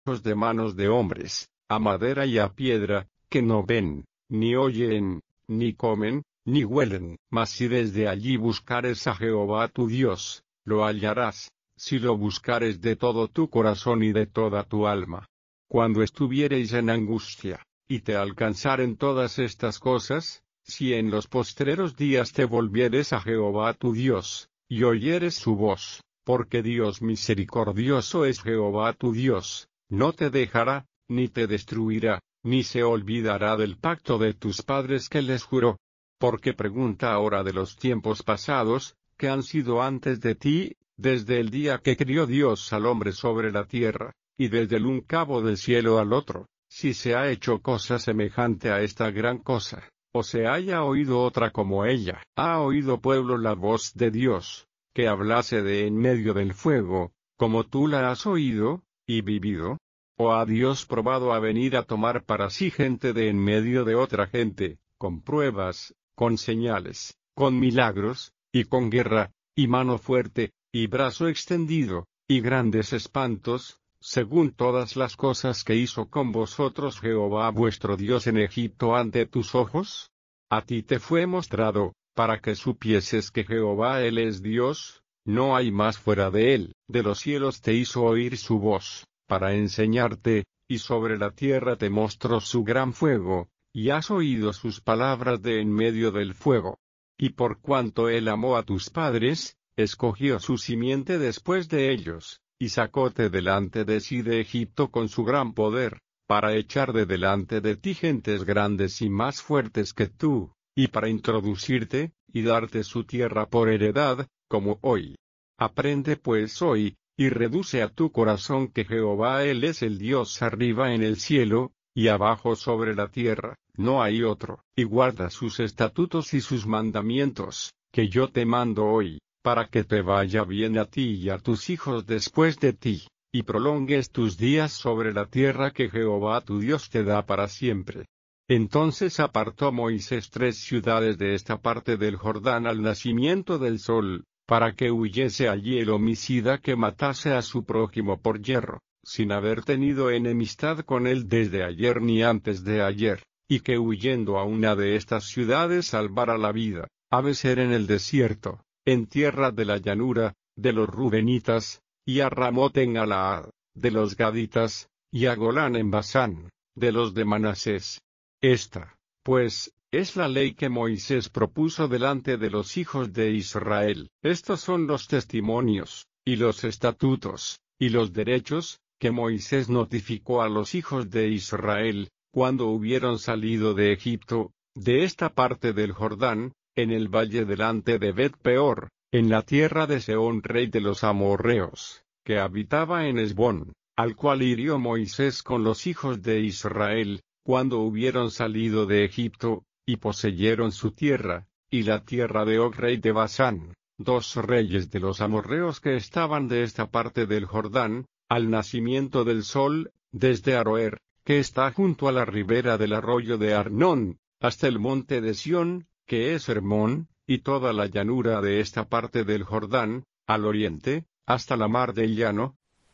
de manos de hombres, a madera y a piedra, que no ven, ni oyen, ni comen, ni huelen. Mas si desde allí buscares a Jehová tu Dios, lo hallarás, si lo buscares de todo tu corazón y de toda tu alma. Cuando estuviereis en angustia, y te alcanzaren todas estas cosas, si en los postreros días te volvieres a Jehová tu Dios, y oyeres su voz, porque Dios misericordioso es Jehová tu Dios, no te dejará, ni te destruirá, ni se olvidará del pacto de tus padres que les juró. Porque pregunta ahora de los tiempos pasados, que han sido antes de ti, desde el día que crió Dios al hombre sobre la tierra, y desde el un cabo del cielo al otro, si se ha hecho cosa semejante a esta gran cosa, o se haya oído otra como ella. ¿Ha oído pueblo la voz de Dios, que hablase de en medio del fuego, como tú la has oído, y vivido? ¿O ha Dios probado a venir a tomar para sí gente de en medio de otra gente, con pruebas, con señales, con milagros, y con guerra, y mano fuerte, y brazo extendido, y grandes espantos, según todas las cosas que hizo con vosotros Jehová vuestro Dios en Egipto ante tus ojos? A ti te fue mostrado, para que supieses que Jehová Él es Dios, no hay más fuera de Él. De los cielos te hizo oír su voz, para enseñarte, y sobre la tierra te mostró su gran fuego, y has oído sus palabras de en medio del fuego. Y por cuanto Él amó a tus padres, escogió su simiente después de ellos, y sacóte delante de sí de Egipto con su gran poder, para echar de delante de ti gentes grandes y más fuertes que tú, y para introducirte, y darte su tierra por heredad, como hoy. Aprende pues hoy, y reduce a tu corazón que Jehová Él es el Dios arriba en el cielo, y abajo sobre la tierra, no hay otro, y guarda sus estatutos y sus mandamientos, que yo te mando hoy, para que te vaya bien a ti y a tus hijos después de ti, y prolongues tus días sobre la tierra que Jehová tu Dios te da para siempre. Entonces apartó Moisés 3 ciudades de esta parte del Jordán al nacimiento del sol, para que huyese allí el homicida que matase a su prójimo por yerro, sin haber tenido enemistad con él desde ayer ni antes de ayer, y que huyendo a una de estas ciudades salvara la vida, a Becer en el desierto, en tierra de la llanura, de los Rubenitas, y a Ramot en Galaad, de los Gaditas, y a Golán en Basán, de los de Manasés. Esta, pues, es la ley que Moisés propuso delante de los hijos de Israel. Estos son los testimonios, y los estatutos, y los derechos, que Moisés notificó a los hijos de Israel, cuando hubieron salido de Egipto, de esta parte del Jordán, en el valle delante de Bet-peor, en la tierra de Sehón rey de los amorreos, que habitaba en Hesbón, al cual hirió Moisés con los hijos de Israel, cuando hubieron salido de Egipto, y poseyeron su tierra, y la tierra de Og rey de Basán, 2 reyes de los amorreos que estaban de esta parte del Jordán, al nacimiento del sol, desde Aroer, que está junto a la ribera del arroyo de Arnón, hasta el monte de Sión, que es Hermón, y toda la llanura de esta parte del Jordán, al oriente, hasta la mar del llano.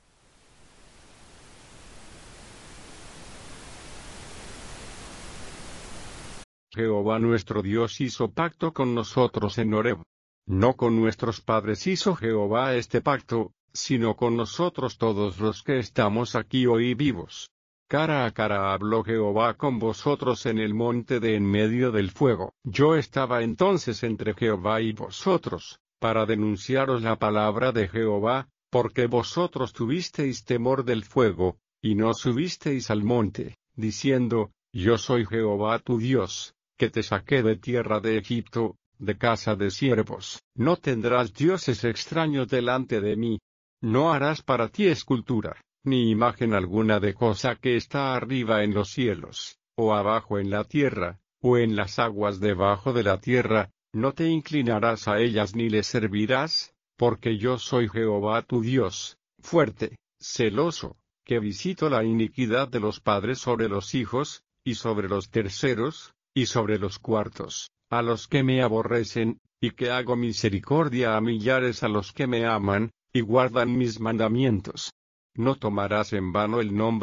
Jehová nuestro Dios hizo pacto con nosotros en Horeb. No con nuestros padres hizo Jehová este pacto, sino con nosotros todos los que estamos aquí hoy vivos. Cara a cara habló Jehová con vosotros en el monte de en medio del fuego. Yo estaba entonces entre Jehová y vosotros, para denunciaros la palabra de Jehová, porque vosotros tuvisteis temor del fuego, y no subisteis al monte, diciendo, Yo soy Jehová tu Dios, que te saqué de tierra de Egipto, de casa de siervos. No tendrás dioses extraños delante de mí. No harás para ti escultura, ni imagen alguna de cosa que está arriba en los cielos, o abajo en la tierra, o en las aguas debajo de la tierra. No te inclinarás a ellas ni les servirás, porque yo soy Jehová tu Dios, fuerte, celoso, que visito la iniquidad de los padres sobre los hijos, y sobre los terceros, y sobre los cuartos, a los que me aborrecen, y que hago misericordia a millares a los que me aman, y guardan mis mandamientos. No tomarás en vano el nombre